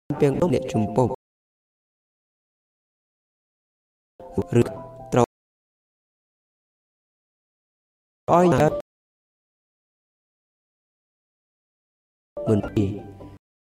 Piang đốcអ្នកជំពប់ឬត្រូវអោយមិនពី